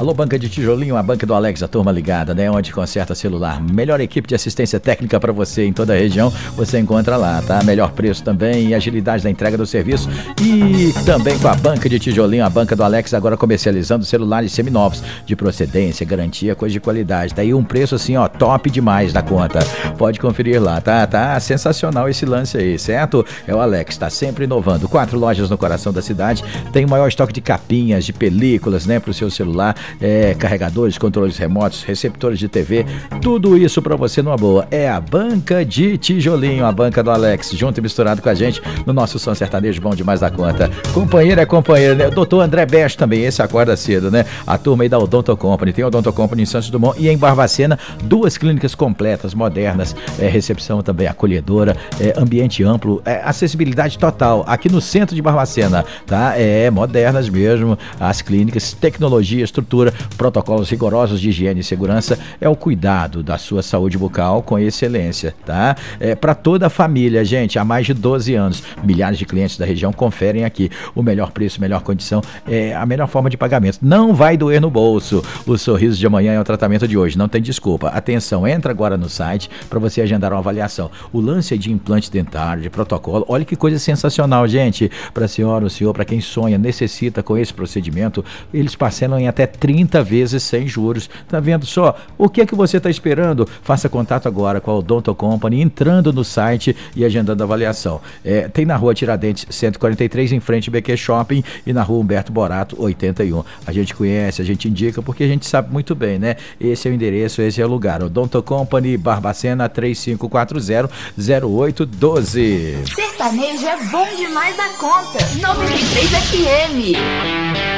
Alô, banca de tijolinho, a banca do Alex, a turma ligada, né? Onde conserta celular. Melhor equipe de assistência técnica para você em toda a região, você encontra lá, tá? Melhor preço também e agilidade da entrega do serviço. E também com a banca de tijolinho, a banca do Alex, agora comercializando celulares seminovos, de procedência, garantia, coisa de qualidade. Daí um preço assim, ó, top demais na conta. Pode conferir lá, tá? Tá sensacional esse lance aí, certo? É o Alex, tá sempre inovando. 4 lojas no coração da cidade, tem o maior estoque de capinhas, de películas, né, pro seu celular, carregadores, controles remotos, receptores de TV, tudo isso pra você numa boa. É a banca de tijolinho, a banca do Alex, junto e misturado com a gente no nosso som sertanejo bom demais da conta. Companheiro é companheiro, né? O doutor André Best também, esse acorda cedo, né? A turma aí da Odonto Company, tem a Odonto Company em Santos Dumont e em Barbacena, 2 clínicas completas, modernas, recepção também acolhedora, ambiente amplo, acessibilidade total, aqui no centro de Barbacena, tá? Modernas mesmo, as clínicas, tecnologia, estrutura, protocolos rigorosos de higiene e segurança, é o cuidado da sua saúde bucal com excelência, tá? Para toda a família, gente, há mais de 12 anos, milhares de clientes da região conferem aqui o melhor preço, melhor condição, a melhor forma de pagamento, não vai doer no bolso, o sorriso de amanhã é o tratamento de hoje, não tem desculpa. Atenção, entra agora no site para você agendar uma avaliação. O lance de implante dentário, de protocolo, olha que coisa sensacional, gente, para a senhora, o senhor, para quem sonha, necessita com esse procedimento, eles parcelam em até 30 vezes sem juros. Tá vendo só? O que é que você está esperando? Faça contato agora com a Odonto Company, entrando no site e agendando a avaliação. Tem na rua Tiradentes 143, em frente ao BQ Shopping, e na rua Humberto Borato 81. A gente conhece, a gente indica, porque a gente sabe muito bem, né? Esse é o endereço, esse é o lugar. Odonto Company, Barbacena, 3540-0812. Sertanejo é bom demais da conta. 93 FM.